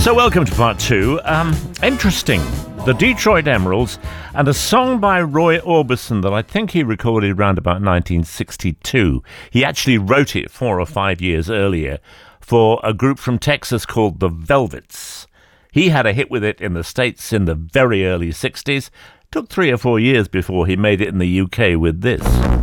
So welcome to part two. Interesting. The Detroit Emeralds and a song by Roy Orbison that I think he recorded around about 1962. He actually wrote it 4 or 5 years earlier for a group from Texas called the Velvets. He had a hit with it in the States in the very early 60s. Took 3 or 4 years before he made it in the UK with this.